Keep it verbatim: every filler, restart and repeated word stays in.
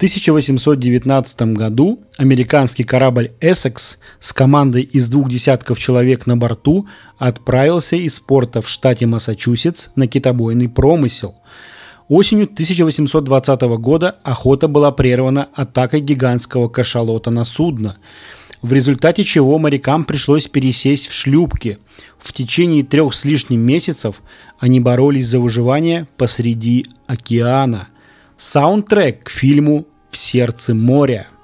тысяча восемьсот девятнадцатом году американский корабль «Эссекс» с командой из двух десятков человек на борту отправился из порта в штате Массачусетс на китобойный промысел. Осенью тысяча восемьсот двадцатого года охота была прервана атакой гигантского кашалота на судно, в результате чего морякам пришлось пересесть в шлюпки. В течение трех с лишним месяцев они боролись за выживание посреди океана. Саундтрек к фильму «В сердце моря».